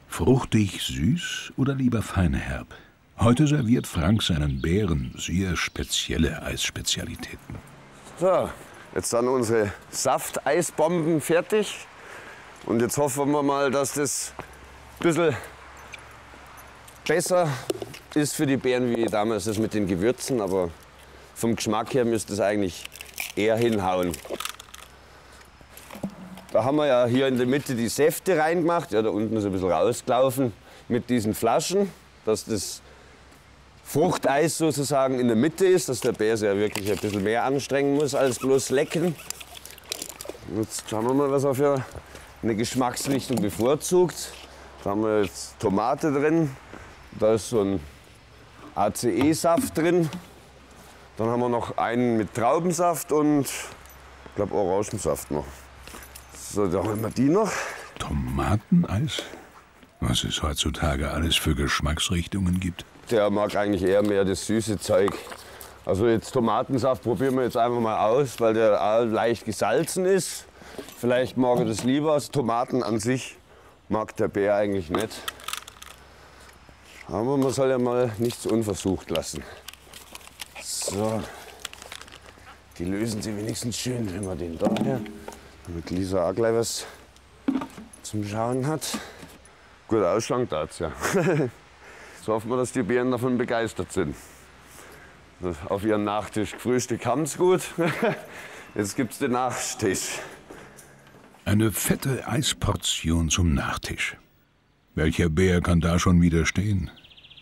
Fruchtig, süß oder lieber feinherb? Heute serviert Frank seinen Bären sehr spezielle Eisspezialitäten. So, jetzt sind unsere Safteisbomben fertig. Und jetzt hoffen wir mal, dass das ein bisschen besser ist für die Bären wie damals das mit den Gewürzen. Aber vom Geschmack her müsste es eigentlich eher hinhauen. Da haben wir ja hier in der Mitte die Säfte reingemacht. Ja, da unten ist ein bisschen rausgelaufen mit diesen Flaschen, dass das Fruchteis sozusagen in der Mitte ist, dass der Bär sich ja wirklich ein bisschen mehr anstrengen muss als bloß lecken. Jetzt schauen wir mal, was er für eine Geschmacksrichtung bevorzugt. Da haben wir jetzt Tomate drin, da ist so ein ACE-Saft drin. Dann haben wir noch einen mit Traubensaft und ich glaube Orangensaft noch. So, da holen wir die noch. Tomateneis? Was es heutzutage alles für Geschmacksrichtungen gibt. Der mag eigentlich eher mehr das süße Zeug. Also jetzt Tomatensaft probieren wir jetzt einfach mal aus, weil der auch leicht gesalzen ist. Vielleicht mag er das lieber. Also Tomaten an sich mag der Bär eigentlich nicht. Aber man soll ja mal nichts unversucht lassen. So, die lösen sie wenigstens schön, wenn man den da her. Damit Lisa auch gleich was zum Schauen hat. Gut ausschauen tat's ja. So hoffen wir, dass die Bären davon begeistert sind. Auf ihren Nachtisch gefrühstückt haben sie gut. Jetzt gibt's den Nachtisch. Eine fette Eisportion zum Nachtisch. Welcher Bär kann da schon widerstehen?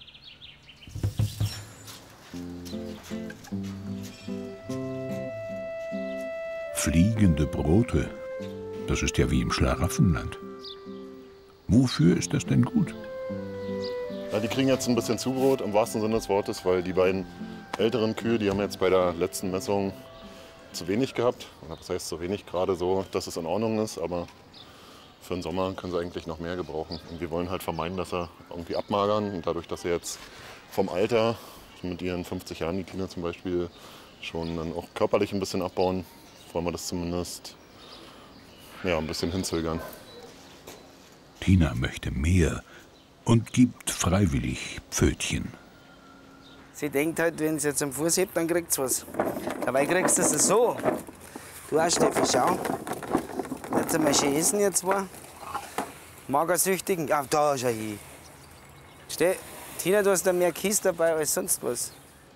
Fliegende Brote, das ist ja wie im Schlaraffenland. Wofür ist das denn gut? Ja, die kriegen jetzt ein bisschen Zubrot im wahrsten Sinne des Wortes, weil die beiden älteren Kühe, die haben jetzt bei der letzten Messung zu wenig gehabt. Das heißt zu wenig, gerade so, dass es in Ordnung ist, aber für den Sommer können sie eigentlich noch mehr gebrauchen. Und wir wollen halt vermeiden, dass sie irgendwie abmagern. Und dadurch, dass sie jetzt vom Alter, mit ihren 50 Jahren, die Kinder zum Beispiel, schon dann auch körperlich ein bisschen abbauen, wollen wir das zumindest ja, ein bisschen hinzögern. Tina möchte mehr und gibt freiwillig Pfötchen. Sie denkt halt, wenn sie jetzt am Fuß hebt, dann kriegt sie was. Dabei kriegst du es so. Du auch, Steffi, schau. Jetzt einmal schön essen, ihr zwei. Magersüchtigen. Ja, da schau hin. Tina, du hast da mehr Kies dabei als sonst was.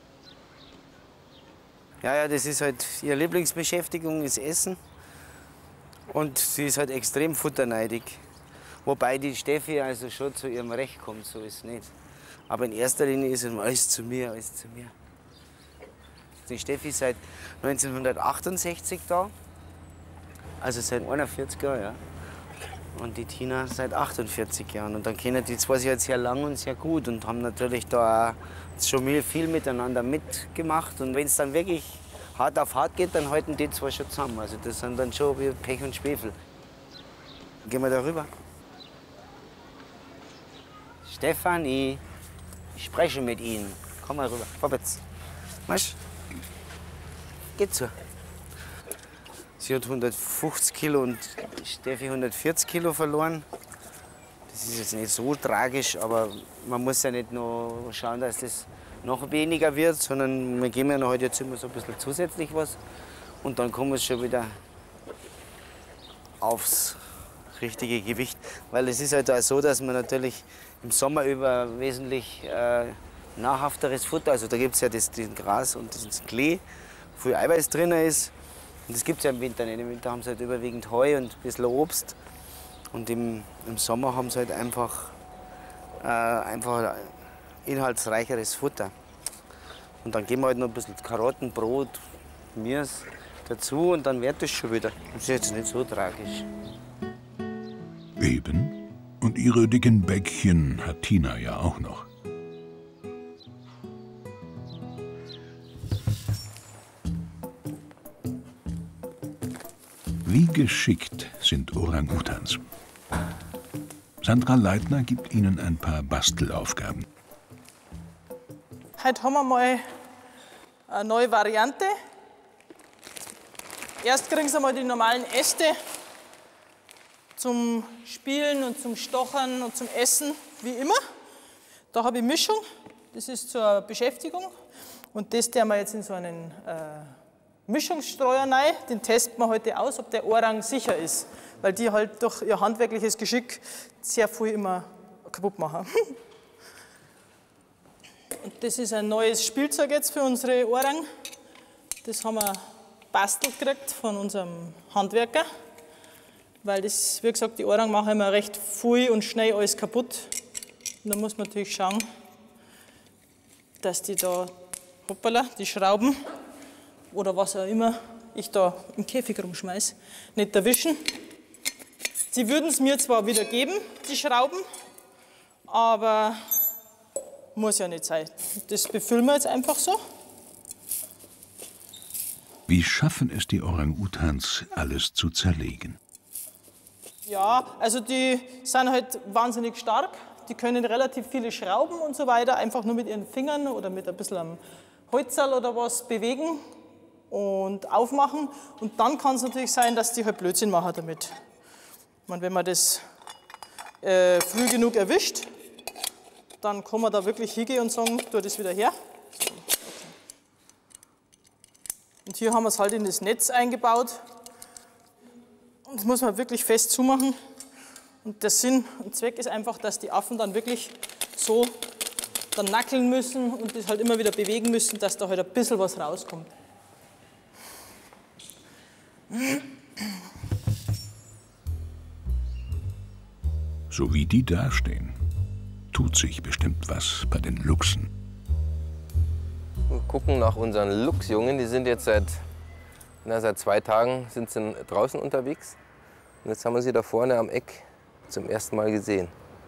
Ja, das ist halt ihre Lieblingsbeschäftigung, ist Essen. Und sie ist halt extrem futterneidig. Wobei die Steffi also schon zu ihrem Recht kommt, so ist es nicht. Aber in erster Linie ist es alles zu mir, alles zu mir. Die Steffi ist seit 1968 da, also seit 41 Jahren, ja. Und die Tina seit 48 Jahren. Und dann kennen die zwei sich halt sehr lang und sehr gut und haben natürlich da auch schon viel miteinander mitgemacht. Und wenn es dann wirklich hart auf hart geht, dann halten die zwei schon zusammen. Also das sind dann schon wie Pech und Schwefel. Gehen wir da rüber. Stefanie, ich spreche mit Ihnen. Komm mal rüber, vorwärts. Marsch. Geht so. Sie hat 150 Kilo und Steffi 140 Kilo verloren. Das ist jetzt nicht so tragisch, aber man muss ja nicht nur schauen, dass das noch weniger wird, sondern wir geben ja noch heute jetzt immer so ein bisschen zusätzlich was. Und dann kommen wir schon wieder aufs richtige Gewicht. Weil es ist halt auch so, dass man natürlich im Sommer über wesentlich nahrhafteres Futter, also da gibt es ja den Gras und das Klee, wo viel Eiweiß drin ist. Und das gibt es ja im Winter nicht. Im Winter haben sie halt überwiegend Heu und ein bisschen Obst. Und im Sommer haben sie halt einfach inhaltsreicheres Futter. Und dann geben wir halt noch ein bisschen Karotten, Brot, Mirs dazu und dann wird das schon wieder. Das ist jetzt nicht so tragisch. Eben. Und ihre dicken Bäckchen hat Tina ja auch noch. Wie geschickt sind Orang-Utans. Sandra Leitner gibt ihnen ein paar Bastelaufgaben. Heute haben wir mal eine neue Variante. Erst kriegen sie mal die normalen Äste zum Spielen und zum Stochern und zum Essen, wie immer. Da habe ich Mischung, das ist zur Beschäftigung. Und das tun wir jetzt in so einen Mischungsstreuer rein. Den testen wir heute aus, ob der Orang sicher ist. Weil die halt durch ihr handwerkliches Geschick sehr viel immer kaputt machen. Und das ist ein neues Spielzeug jetzt für unsere Orang. Das haben wir bastelt gekriegt von unserem Handwerker. Weil das, wie gesagt, die Orang machen immer recht viel und schnell alles kaputt. Und da muss man natürlich schauen, dass die da, hoppala, die Schrauben oder was auch immer ich da im Käfig rumschmeiße, nicht erwischen. Sie würden es mir zwar wieder geben, die Schrauben, aber muss ja nicht sein. Das befüllen wir jetzt einfach so. Wie schaffen es die Orang-Utans, alles zu zerlegen? Ja, also die sind halt wahnsinnig stark. Die können relativ viele Schrauben und so weiter einfach nur mit ihren Fingern oder mit ein bisschen am Holzerl oder was bewegen und aufmachen. Und dann kann es natürlich sein, dass die halt Blödsinn machen damit. Ich meine, wenn man das früh genug erwischt, dann kann man da wirklich hingehen und sagen, tu das wieder her. Und hier haben wir es halt in das Netz eingebaut. Und das muss man wirklich fest zumachen. Und der Sinn und Zweck ist einfach, dass die Affen dann wirklich so dann nackeln müssen und das halt immer wieder bewegen müssen, dass da halt ein bisschen was rauskommt. So wie die dastehen, tut sich bestimmt was bei den Luchsen. Wir gucken nach unseren Luchsjungen. Die sind jetzt seit 2 Tagen sind sie draußen unterwegs. Und jetzt haben wir sie da vorne am Eck zum ersten Mal gesehen.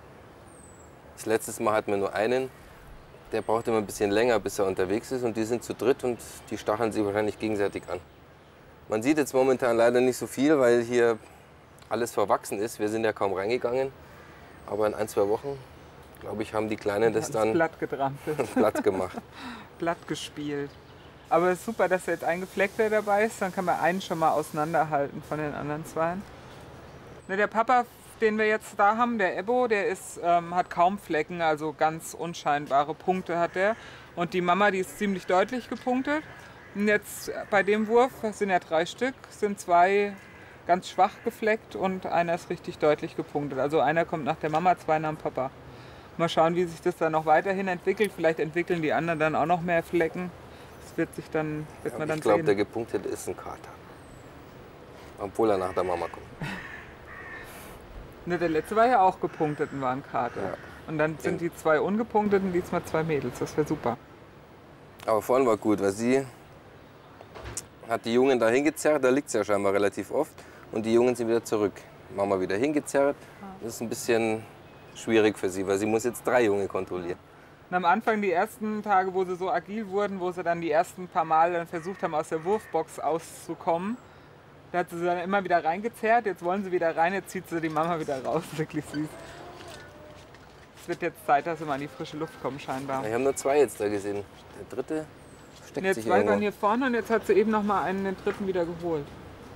Das letzte Mal hatten wir nur einen. Der braucht immer ein bisschen länger, bis er unterwegs ist. Und die sind zu dritt und die stacheln sich wahrscheinlich gegenseitig an. Man sieht jetzt momentan leider nicht so viel, weil hier alles verwachsen ist. Wir sind ja kaum reingegangen. Aber in 1-2 Wochen, glaube ich, haben die Kleinen das dann platt getrampelt. platt gemacht. Platt gespielt. Aber es ist super, dass jetzt ein Gefleckter dabei ist. Dann kann man einen schon mal auseinanderhalten von den anderen zwei. Ne, der Papa, den wir jetzt da haben, der Ebbo, der ist, hat kaum Flecken, also ganz unscheinbare Punkte hat er. Und die Mama, die ist ziemlich deutlich gepunktet. Und jetzt bei dem Wurf, das sind ja 3 Stück, sind 2 ganz schwach gefleckt und einer ist richtig deutlich gepunktet. Also einer kommt nach der Mama, 2 nach dem Papa. Mal schauen, wie sich das dann noch weiterhin entwickelt. Vielleicht entwickeln die anderen dann auch noch mehr Flecken. Das wird sich dann, wird man dann Ich glaube, sehen. der gepunktete ist ein Kater. Obwohl er nach der Mama kommt. Ne, der letzte war ja auch gepunktet und war ein Kater. Ja. Und dann sind die 2 ungepunkteten, diesmal 2 Mädels. Das wäre super. Aber vorhin war gut, weil sie hat die Jungen da hingezerrt. Da liegt es ja scheinbar relativ oft. Und die Jungen sind wieder zurück. Mama wieder hingezerrt. Das ist ein bisschen schwierig für sie, weil sie muss jetzt 3 Junge kontrollieren. Und am Anfang, die ersten Tage, wo sie so agil wurden, wo sie dann die ersten paar Mal dann versucht haben, aus der Wurfbox auszukommen, da hat sie dann immer wieder reingezerrt. Jetzt wollen sie wieder rein, jetzt zieht sie die Mama wieder raus. Wirklich süß. Es wird jetzt Zeit, dass sie mal in die frische Luft kommen, scheinbar. Wir haben nur 2 jetzt da gesehen. Der dritte steckt Und jetzt sich 2 waren irgendwo. hier vorne und jetzt hat sie eben noch mal einen, den dritten wieder geholt.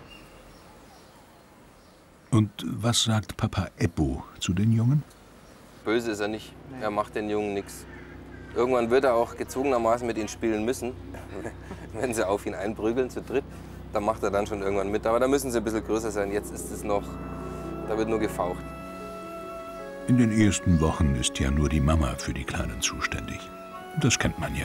Und was sagt Papa Ebbo zu den Jungen? Böse ist er nicht. Er macht den Jungen nichts. Irgendwann wird er auch gezwungenermaßen mit ihnen spielen müssen. Wenn sie auf ihn einprügeln, zu dritt, dann macht er dann schon irgendwann mit. Aber da müssen sie ein bisschen größer sein. Jetzt ist es noch, da wird nur gefaucht. In den ersten Wochen ist ja nur die Mama für die Kleinen zuständig. Das kennt man ja.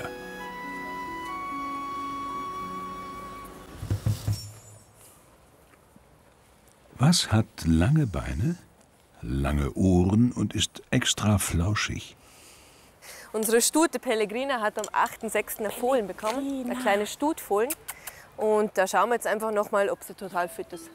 Was hat lange Beine, lange Ohren und ist extra flauschig? Unsere Stute Pellegrina hat am 8.6. ein Fohlen bekommen, ein kleines Stutfohlen. Und da schauen wir jetzt einfach noch mal, ob sie total fit ist.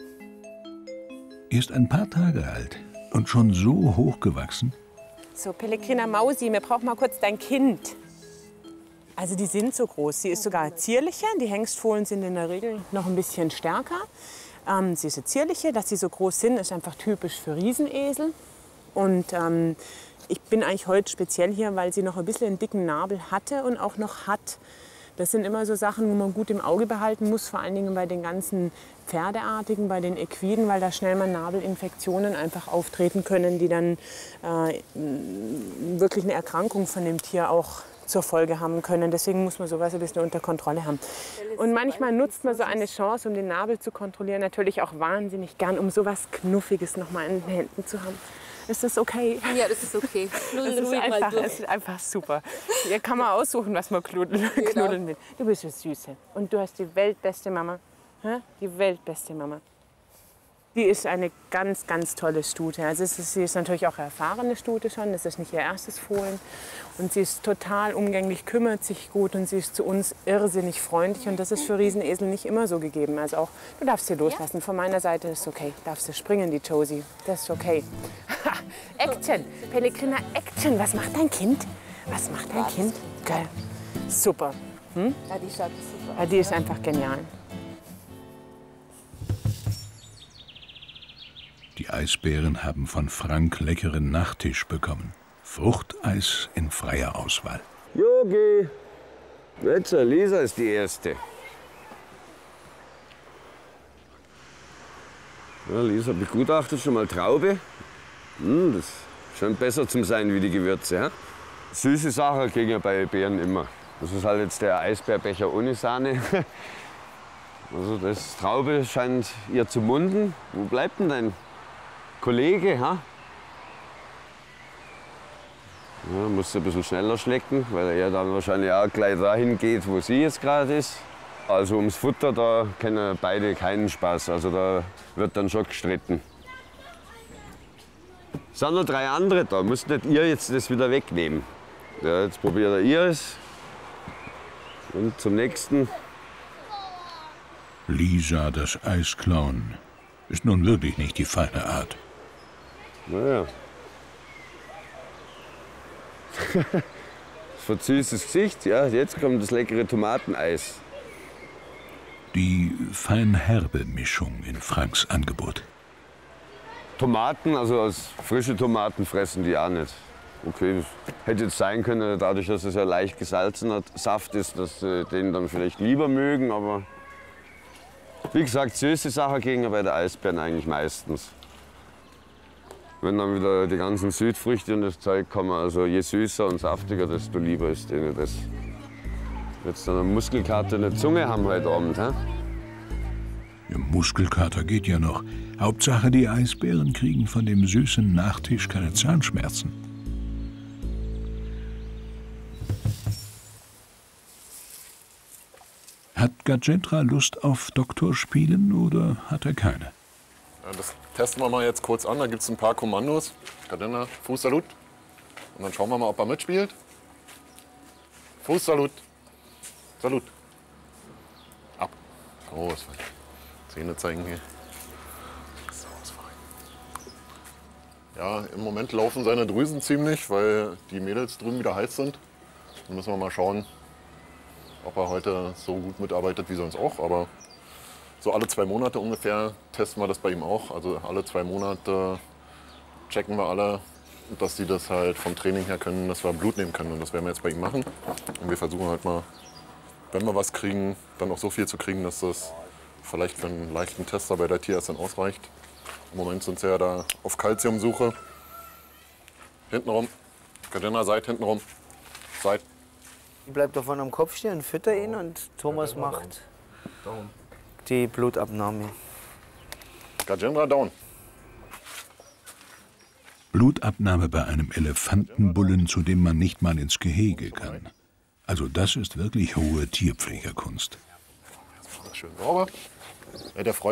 Erst ein paar Tage alt und schon so hochgewachsen? So, Pellegrina Mausi, wir brauchen mal kurz dein Kind. Also die sind so groß. Sie ist sogar zierlicher. Die Hengstfohlen sind in der Regel noch ein bisschen stärker. Sie ist eine zierliche. Dass sie so groß sind, ist einfach typisch für Riesenesel. Und ich bin eigentlich heute speziell hier, weil sie noch ein bisschen einen dicken Nabel hatte und auch noch hat. Das sind immer so Sachen, wo man gut im Auge behalten muss, vor allen Dingen bei den ganzen Pferdeartigen, bei den Equiden, weil da schnell mal Nabelinfektionen einfach auftreten können, die dann wirklich eine Erkrankung von dem Tier auch zur Folge haben können. Deswegen muss man sowas ein bisschen unter Kontrolle haben. Und manchmal nutzt man so eine Chance, um den Nabel zu kontrollieren, natürlich auch wahnsinnig gern, um sowas Knuffiges noch mal in den Händen zu haben. Ist das okay? Ja, das ist okay. Das ist einfach super. Hier kann man aussuchen, was man knuddeln will. Du bist eine Süße. Und du hast die weltbeste Mama. Die weltbeste Mama. Die ist eine ganz, ganz tolle Stute. Also sie ist natürlich auch eine erfahrene Stute schon. Das ist nicht ihr erstes Fohlen. Und sie ist total umgänglich, kümmert sich gut und sie ist zu uns irrsinnig freundlich. Und das ist für Riesenesel nicht immer so gegeben. Also auch, du darfst sie loslassen. Von meiner Seite ist es okay. Darfst du springen, die Josie. Das ist okay. Action! Pellegrina, Action! Was macht dein Kind? Was macht dein Kind? Geil. Super. Ja, die schaut super. Ja, die ist einfach genial. Die Eisbären haben von Frank leckeren Nachtisch bekommen. Fruchteis in freier Auswahl. Yogi, jetzt Lisa ist die Erste. Ja, Lisa begutachtet schon mal Traube. Das scheint besser zu sein wie die Gewürze. Ja? Süße Sachen kriegen ja bei Bären immer. Das ist halt jetzt der Eisbärbecher ohne Sahne. Also das Traube scheint ihr zu munden. Wo bleibt denn dein Kollege? Ha? Ja, muss ein bisschen schneller schlecken, weil er dann wahrscheinlich auch gleich dahin geht, wo sie jetzt gerade ist. Also ums Futter, da kennen beide keinen Spaß. Also da wird dann schon gestritten. Es sind noch 3 andere da, müsst nicht ihr jetzt das wieder wegnehmen. Ja, jetzt probiert er ihres. Und zum nächsten. Lisa, das Eisklauen, ist nun wirklich nicht die feine Art. Naja. Verzüßtes Gesicht, ja, jetzt kommt das leckere Tomateneis. Die feinherbe Mischung in Franks Angebot. Tomaten, also als frische Tomaten fressen die auch nicht. Okay, hätte jetzt sein können, dadurch, dass es ja leicht gesalzener Saft ist, dass sie den dann vielleicht lieber mögen, aber wie gesagt, süße Sachen gehen bei den Eisbären eigentlich meistens. Wenn dann wieder die ganzen Südfrüchte und das Zeug kommen, also je süßer und saftiger, desto lieber ist denen das. Jetzt dann eine Muskelkater in der Zunge haben heute Abend. He? Ja, Muskelkater geht ja noch. Hauptsache, die Eisbären kriegen von dem süßen Nachtisch keine Zahnschmerzen. Hat Gajendra Lust auf Doktorspielen oder hat er keine? Ja, das testen wir mal jetzt kurz an. Da gibt es ein paar Kommandos. Gajendra, Fußsalut. Und dann schauen wir mal, ob er mitspielt. Fußsalut. Salut. Ab. Oh, was fein. Zähne zeigen hier. So, was fein. Ja, im Moment laufen seine Drüsen ziemlich, weil die Mädels drüben wieder heiß sind. Dann müssen wir mal schauen, ob er heute so gut mitarbeitet wie sonst auch. Aber so alle 2 Monate ungefähr testen wir das bei ihm auch. Also alle 2 Monate checken wir alle, dass die das halt vom Training her können, dass wir Blut nehmen können. Und das werden wir jetzt bei ihm machen. Und wir versuchen halt mal, wenn wir was kriegen, dann auch so viel zu kriegen, dass das vielleicht für einen leichten Tester bei der Tierärztin ausreicht. Im Moment sind sie ja da auf Kalziumsuche. Hinten rum. Gajendra, Seid, hinten rum. Seid. Ich bleib davon am Kopf stehen und fütter ihn und Thomas macht die Blutabnahme. Gajendra, down. Blutabnahme bei einem Elefantenbullen, zu dem man nicht mal ins Gehege kann. Also das ist wirklich hohe Tierpflegerkunst. Schön sauber. Ja, der freut